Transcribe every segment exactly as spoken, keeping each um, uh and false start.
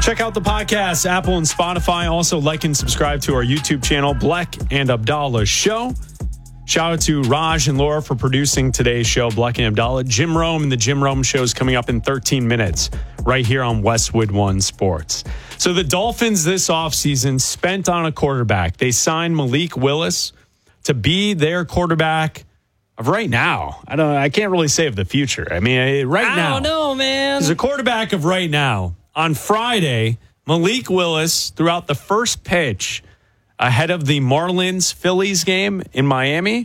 Check out the podcast, Apple and Spotify. Also, like and subscribe to our YouTube channel, Bleck and Abdallah Show. Shout out to Raj and Laura for producing today's show, Bleck and Abdallah. Jim Rome and the Jim Rome Show is coming up in thirteen minutes right here on Westwood One Sports. So the Dolphins this offseason spent on a quarterback. They signed Malik Willis to be their quarterback of right now. I don't. I can't really say of the future. I mean, right I now. I don't know, man. He's a quarterback of right now. On Friday, Malik Willis threw out the first pitch ahead of the Marlins-Phillies game in Miami.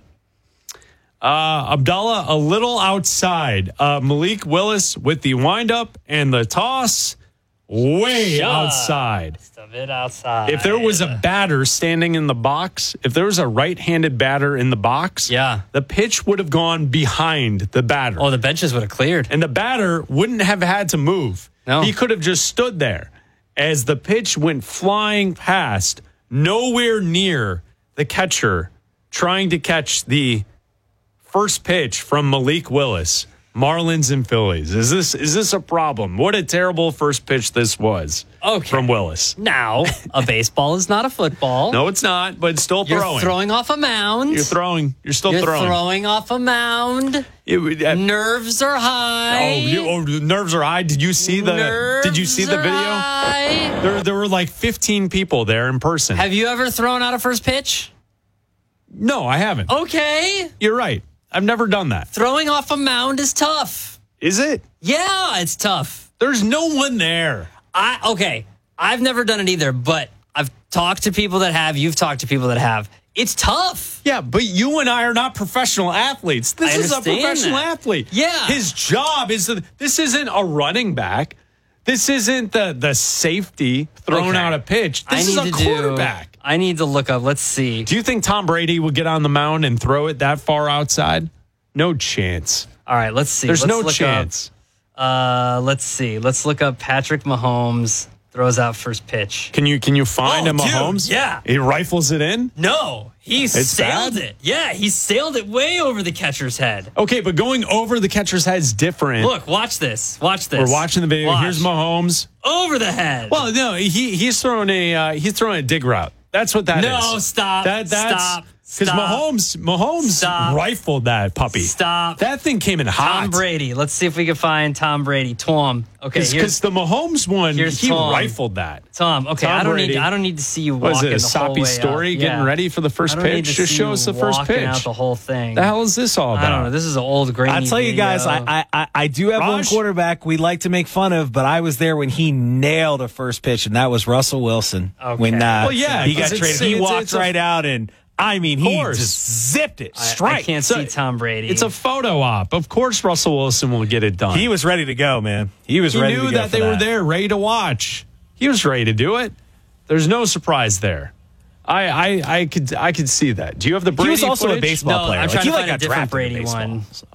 Uh, Abdallah, a little outside. Uh, Malik Willis with the windup and the toss, way Shut. outside. Just a bit outside. If there was a batter standing in the box, if there was a right-handed batter in the box, yeah. the pitch would have gone behind the batter. Oh, the benches would have cleared. And the batter wouldn't have had to move. No. He could have just stood there as the pitch went flying past, nowhere near the catcher, trying to catch the first pitch from Malik Willis. Marlins and Phillies. Is this is this a problem? What a terrible first pitch this was okay. from Willis. Now, a baseball is not a football. No, it's not, but it's still You're throwing. throwing off a mound. You're throwing. You're still You're throwing. throwing off a mound. It, uh, Nerves are high. Oh, you, oh, the nerves are high. Did you see the? Nerves did you see the are video? high. There, there were like fifteen people there in person. Have you ever thrown out a first pitch? No, I haven't. Okay. You're right. I've never done that. Throwing off a mound is tough. Is it? Yeah, it's tough. There's no one there. I okay. I've never done it either, but I've talked to people that have. You've talked to people that have. It's tough. Yeah, but you and I are not professional athletes. This I is a understand professional that. athlete. Yeah. His job is to, this isn't a running back. This isn't the, the safety throwing Okay. out a pitch. I This is need a to do- quarterback. I need to look up. Let's see. Do you think Tom Brady would get on the mound and throw it that far outside? No chance. All right, let's see. There's Let's no look chance. Up, uh, let's see. Let's look up Patrick Mahomes throws out first pitch. Can you can you find Oh, a Mahomes? dude, yeah. He rifles it in? No, he sailed bad? it. Yeah, he sailed it way over the catcher's head. Okay, but going over the catcher's head is different. Look, watch this. Watch this. We're watching the video. Watch. Here's Mahomes. Over the head. Well, no, he he's throwing a uh, he's throwing a dig route. That's what that is. No, stop. That that's Stop. because Stop. Mahomes Mahomes Stop. rifled that puppy. Stop. That thing came in hot. Tom Brady. Let's see if we can find Tom Brady. Tom. Okay, Because here's the Mahomes one, here's he Tom. rifled that. Tom. Okay, Tom I don't Brady. need. I don't need to see you What is walking it, a the whole soppy way story out. getting Yeah. ready for the first I don't need pitch? to Just see show you us the first walking pitch. out the whole thing. The hell is this all about? I don't know. This is an old grainy I'll tell you guys, video. I, I I do have one Raj? quarterback we like to make fun of, but I was there when he nailed a first pitch, and that was Russell Wilson. Okay. When uh, Well, yeah, he got it's- traded, it's- he it's- walked it's a- right out, and I mean, he course. just zipped it I, straight. I can't So- see Tom Brady. It's a photo op. Of course, Russell Wilson will get it done. He was ready to go, man. He was He ready knew to go that for they were that. there, ready to watch. He was ready to do it. There's no surprise there. I I, I could I could see that. Do you have the Brady He was also footage? a baseball No, player. I'm Like, trying he to like find a got different drafted in Brady baseball, one. so.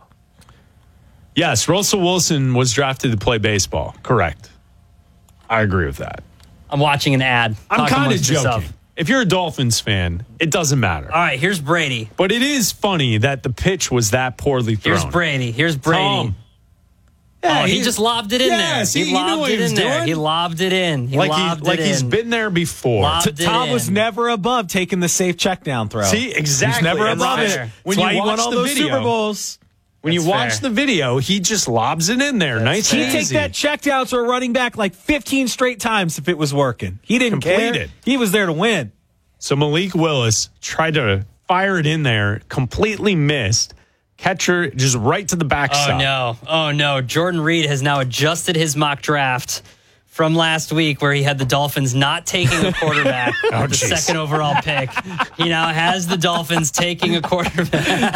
Yes, Russell Wilson was drafted to play baseball. Correct. I agree with that. I'm watching an ad. I'm Talk kind of amongst joking. yourself. If you're a Dolphins fan, it doesn't matter. All right, here's Brady. But it is funny that the pitch was that poorly thrown. Here's Brady. Here's Brady. Tom. Oh, he, just lobbed it in Yes, there. he- he knew lobbed what he it was in there. doing. He lobbed it in. He like lobbed he, like it he's in. been there before. Lobbed T- Tom it was in. never above taking the safe check down throw. See, exactly. He's never And above that's it. fair. When That's you why he won watch all the those video. Super Bowls. When you That's watch fair. the video, he just lobs it in there. Nice fair. and He'd take easy. that check down to a running back like fifteen straight times if it was working. He didn't care. Completed. He was there to win. So Malik Willis tried to fire it in there, completely missed. Catcher just right to the Oh, backstop. no. Oh, no. Jordan Reed has now adjusted his mock draft from last week where he had the Dolphins not taking a quarterback Oh, with the geez. second overall pick. He now has the Dolphins taking a quarterback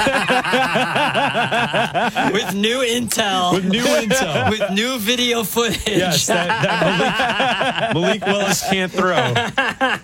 with new intel. With new intel. With new video footage. Yes, that, that Malik, Malik Willis can't throw.